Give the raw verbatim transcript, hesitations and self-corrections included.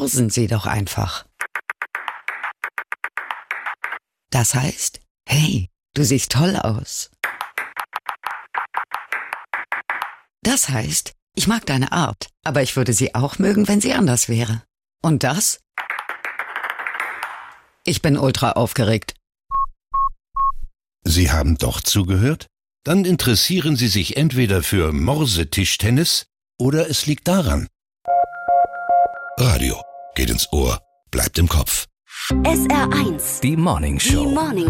morsen Sie doch einfach. Das heißt, hey, du siehst toll aus. Das heißt, ich mag deine Art, aber ich würde sie auch mögen, wenn sie anders wäre. Und das? Ich bin ultra aufgeregt. Sie haben doch zugehört? Dann interessieren Sie sich entweder für Morsetischtennis oder es liegt daran. Radio geht ins Ohr, bleibt im Kopf. S R eins. Die Morning Show. Die Morning